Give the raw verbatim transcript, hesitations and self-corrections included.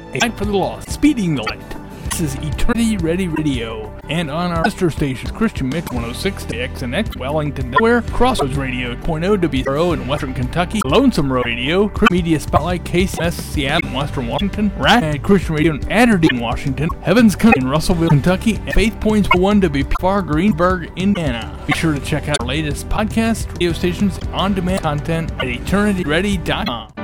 A Light for the Lost, Speeding the Light. This is Eternity Ready Radio, and on our sister stations, Christian Mix one oh six X N X, Wellington, Delaware, Crossroads Radio two point oh W R O in Western Kentucky, Lonesome Road Radio, Christian Media Spotlight, K C S, Seattle, Western Washington, Rack Christian Radio in Aberdeen, Washington, Heaven's Country in Russellville, Kentucky, and Faith Points one W P R, Greenberg, Indiana. Be sure to check out our latest podcast, radio stations, on-demand content at eternity ready dot com.